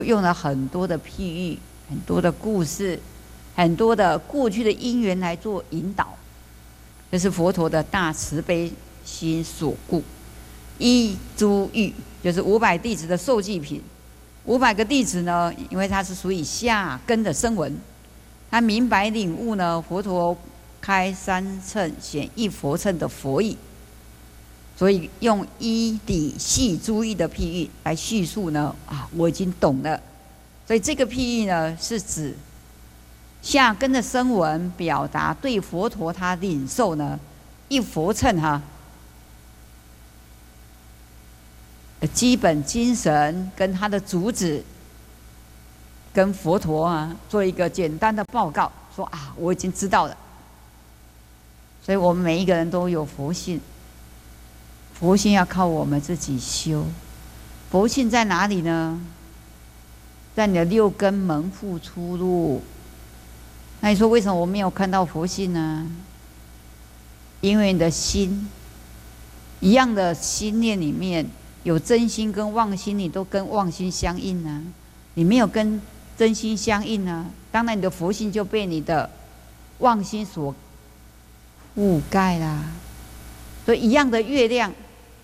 用了很多的譬喻、很多的故事、很多的过去的因缘来做引导，这是佛陀的大慈悲心所故。依诸欲就是500弟子的受记品，500个弟子呢，因为他是属于下根的声闻，他明白领悟呢，佛陀开3乘显1佛乘的佛意，所以用依理系诸意的譬喻来叙述呢，我已经懂了。所以这个譬喻呢，是指下根的声闻表达对佛陀他领受呢1佛乘基本精神跟他的主旨，跟佛陀做一个简单的报告，说我已经知道了。所以我们每一个人都有佛性，佛性要靠我们自己修。佛性在哪里呢？在你的6根门户出入。那你说为什么我没有看到佛性呢？因为你的心一样的心念里面。有真心跟妄心，你都跟妄心相应啊，你没有跟真心相应啊，当然你的佛性就被你的妄心所覆盖啦。所以一样的月亮，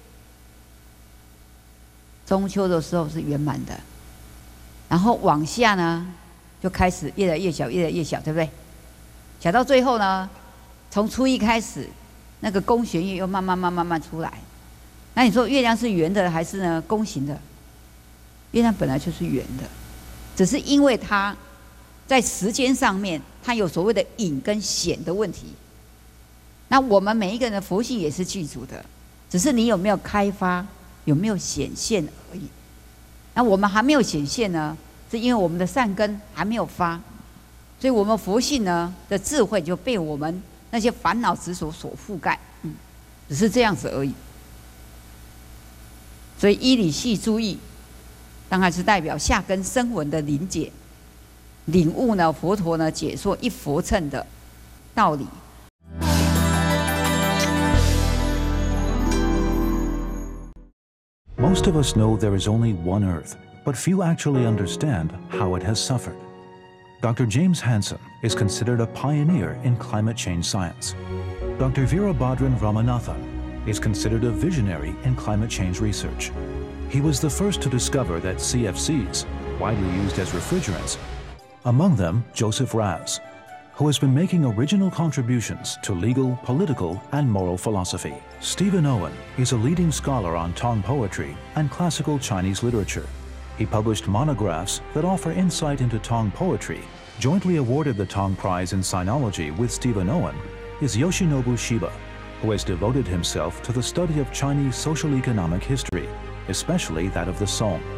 中秋的时候是圆满的，然后往下呢，就开始越来越小，越来越小，对不对？小到最后呢，从初1开始，那个宫弦月又慢慢出来。那你说月亮是圆的还是呢弓形的？月亮本来就是圆的，只是因为它在时间上面，它有所谓的隐跟显的问题。那我们每一个人的佛性也是具足的，只是你有没有开发，有没有显现而已。那我们还没有显现呢，是因为我们的善根还没有发，所以我们佛性呢的智慧就被我们那些烦恼执着所覆盖，只是这样子而已。所以依理系诸意，当然是代表下根声闻的理解、领悟呢，佛陀呢解说1佛乘的道理。 Most of us know there is only one Earth, but few actually understand how it has suffered. Dr. James Hansen is considered a pioneer in climate change science. Dr. Veerabhadran Ramanathan is considered a visionary in climate change research. He was the first to discover that CFCs, widely used as refrigerants, among them Joseph Raz, who has been making original contributions to legal, political, and moral philosophy. Stephen Owen is a leading scholar on Tong poetry and classical Chinese literature. He published monographs that offer insight into Tong poetry. Jointly awarded the Tong Prize in Sinology with Stephen Owen is Yoshinobu Shiba, who has devoted himself to the study of Chinese social-economic history, especially that of the Song.